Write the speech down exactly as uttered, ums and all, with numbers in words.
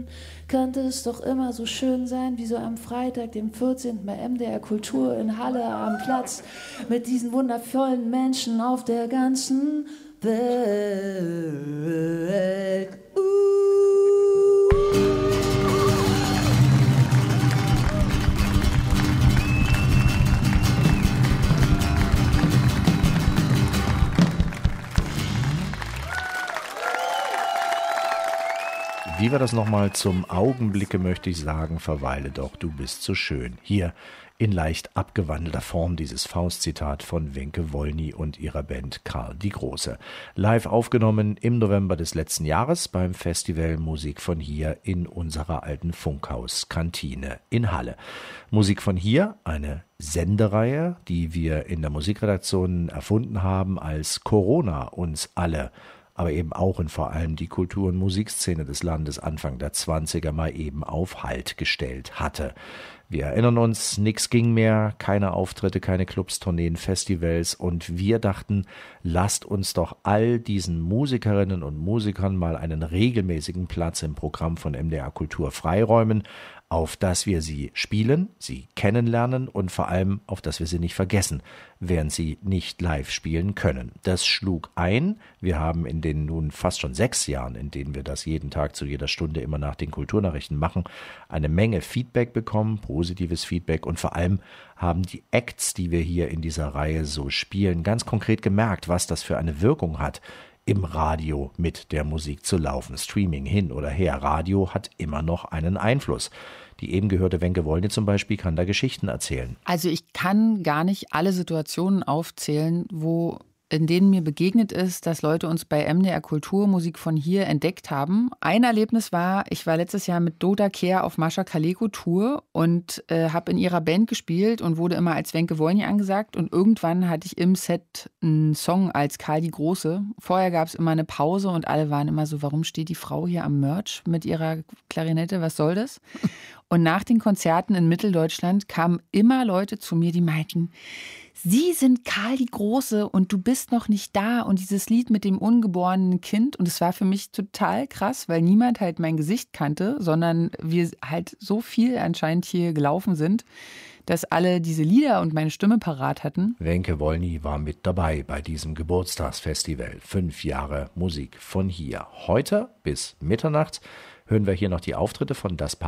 schön. Könnte es doch immer so schön sein, wie so am Freitag, dem vierzehnten bei M D R Kultur in Halle am Platz mit diesen wundervollen Menschen auf der ganzen Welt. Uh. Wie war das nochmal? Zum Augenblicke möchte ich sagen, verweile doch, du bist so schön. Hier in leicht abgewandelter Form dieses Faustzitat von Wenke Wolny und ihrer Band Karl die Große. Live aufgenommen im November des letzten Jahres beim Festival Musik von hier in unserer alten Funkhaus-Kantine in Halle. Musik von hier, eine Sendereihe, die wir in der Musikredaktion erfunden haben, als Corona uns alle, aber eben auch und vor allem die Kultur- und Musikszene des Landes Anfang der zwanziger mal eben auf Halt gestellt hatte. Wir erinnern uns, nix ging mehr, keine Auftritte, keine Clubs, Tourneen, Festivals und wir dachten, lasst uns doch all diesen Musikerinnen und Musikern mal einen regelmäßigen Platz im Programm von M D R Kultur freiräumen, auf dass wir sie spielen, sie kennenlernen und vor allem auf dass wir sie nicht vergessen, während sie nicht live spielen können. Das schlug ein. Wir haben in den nun fast schon sechs Jahren, in denen wir das jeden Tag zu jeder Stunde immer nach den Kulturnachrichten machen, eine Menge Feedback bekommen, positives Feedback und vor allem haben die Acts, die wir hier in dieser Reihe so spielen, ganz konkret gemerkt, was das für eine Wirkung hat, im Radio mit der Musik zu laufen. Streaming hin oder her, Radio hat immer noch einen Einfluss. Die eben gehörte Wenke Wolny zum Beispiel kann da Geschichten erzählen. Also ich kann gar nicht alle Situationen aufzählen, wo in denen mir begegnet ist, dass Leute uns bei M D R Kultur Musik von hier entdeckt haben. Ein Erlebnis war, ich war letztes Jahr mit Doda Kehr auf Mascha Kaleko Tour und äh, habe in ihrer Band gespielt und wurde immer als Wenke Wolny angesagt. Und irgendwann hatte ich im Set einen Song als Karl die Große. Vorher gab es immer eine Pause und alle waren immer so, warum steht die Frau hier am Merch mit ihrer Klarinette, was soll das? Und nach den Konzerten in Mitteldeutschland kamen immer Leute zu mir, die meinten, Sie sind Karl die Große und du bist noch nicht da und dieses Lied mit dem ungeborenen Kind und es war für mich total krass, weil niemand halt mein Gesicht kannte, sondern wir halt so viel anscheinend hier gelaufen sind, dass alle diese Lieder und meine Stimme parat hatten. Wenke Wolny war mit dabei bei diesem Geburtstagsfestival. Fünf Jahre Musik von hier. Heute bis Mitternacht hören wir hier noch die Auftritte von Das